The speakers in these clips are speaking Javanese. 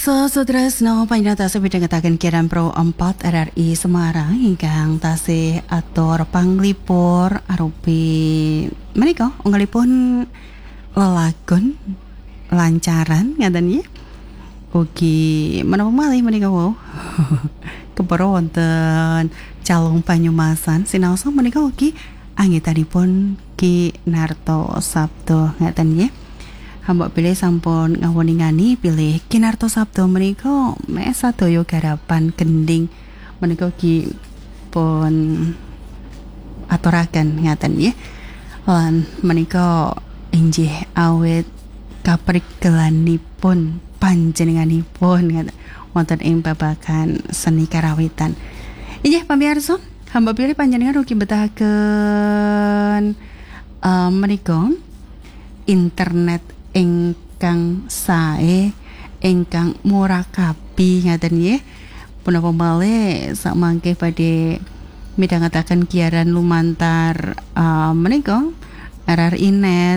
Sutresno panjenengan tasih midhangetaken Kiran Pro 4 RRI Semarang ingkang tasih atur panglipur arupi menika unggalipun lelagon lancaran ngaten nggih. Ugi menapa malih menika wau. Kepara wonten Calung Banyumasan sinaosa menika ugi anggitanipun Ki Narto Sabdo ngaten nggih. Hamba pilih sampun ngawoningani pilih Kinarto Sabdo menika mek sadaya garapan gending menika ki pun aturaken ngaten nggih. Lan menika inggih awit kaprigelanipun panjenenganipun ngaten wonten ing babagan seni karawitan. Inggih pamirsa, hamba pilih panjenengan ugi betahaken menika internet ingkang sae ingkang murakabi ngaten nggih. Punapa malih samangke badhe midhangetaken giaran lumantar menika RRI Net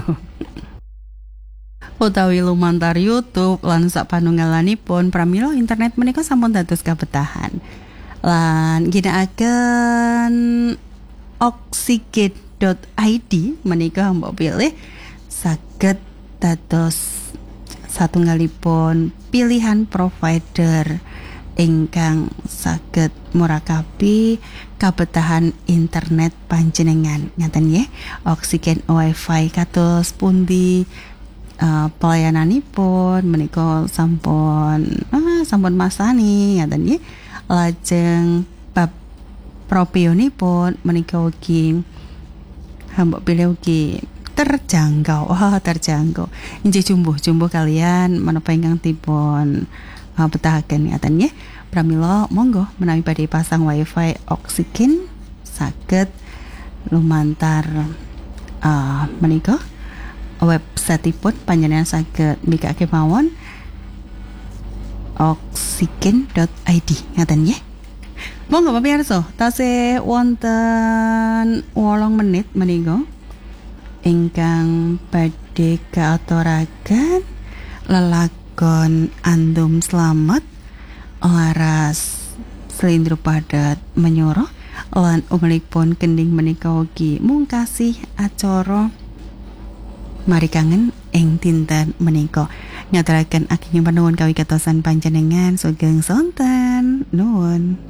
utawi lumantar YouTube lan sapanunggalanipun pramila internet menika sampun dados kabetahan lan ginakaken oxygen.id menika mbok pilih saged dados satunggalipun pilihan provider ingkang saged murakabi kabetahan internet panjenengan ngaten nggih. Oxygen Wi-Fi kados pundi pelayananipun menika sampun masani ngaten nggih. Lajeng bab propionipun menika ugi hamba pilih ugi terjangkau. Inggih jumbuh kalian menapa ingkang dipun betahaken ngaten nggih. Pramila monggo menawi badhe pasang wifi Oxygen saged lumantar menika websitepun panjenengan saged mbikake mawon oxygen.id ngaten nggih. Monggo pamirsa tasih wonten 8 menit menika ingkang badhe kaaturaken lelagon Andum Slamet laras Slendro Padat Menyoro lan umlipun kending menika ugi mungkasi acara Mari Kangen ing dinten menika. Ngaturaken ageng panuwun kawigatosan panjenengan sugeng sonten nuwun.